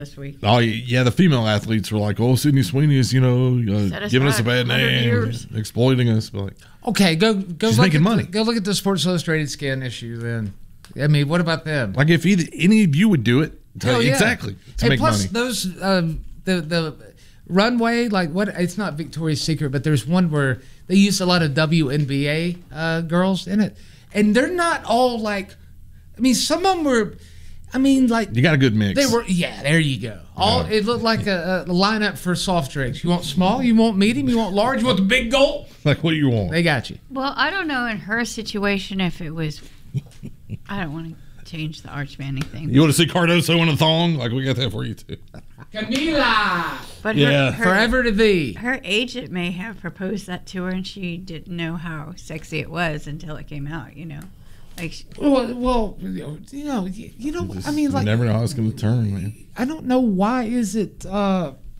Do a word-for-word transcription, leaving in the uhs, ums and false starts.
this week. Oh yeah, the female athletes were like, "Oh, Sydney Sweeney is, you know, uh, giving us a bad name, years. exploiting us." But like, okay, go go. She's look making at money. The, go look at the Sports Illustrated skin issue. Then, I mean, what about them? Like if either, any of you would do it, to, yeah. exactly to and make plus money. Those um, the the runway, like what? It's not Victoria's Secret, but there's one where they use a lot of W N B A uh, girls in it, and they're not all like. I mean, some of them were. I mean, like you got a good mix. They were, yeah. There you go. All yeah. It looked like a, a lineup for soft drinks. You want small? You want medium? You want large? You want the big gulp? Like what do you want? They got you. Well, I don't know in her situation if it was. I don't want to change the arch banding thing. You want to see Cardoso in a thong? Like we got that for you too. Camila. But yeah, her, her, forever to thee. Her agent may have proposed that to her, and she didn't know how sexy it was until it came out. You know. Like, well, well, you know, you know. I mean, like, you never know how it's going to turn, man. I don't know why is it. Uh,